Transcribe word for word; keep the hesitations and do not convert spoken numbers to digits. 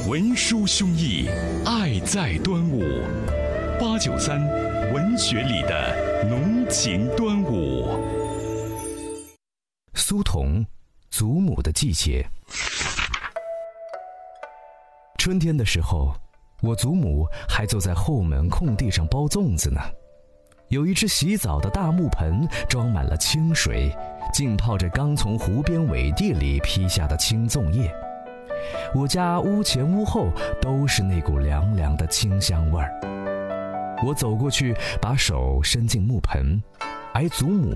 文殊兄弟，爱在端午。八九三文学里的浓情端午。 苏童，祖母的季节。春天的时候，我祖母还坐在后门空地上包粽子呢。有一只洗澡的大木盆，装满了清水，浸泡着刚从湖边苇地里劈下的青粽叶。我家屋前屋后都是那股凉凉的清香味儿。我走过去，把手伸进木盆，而祖母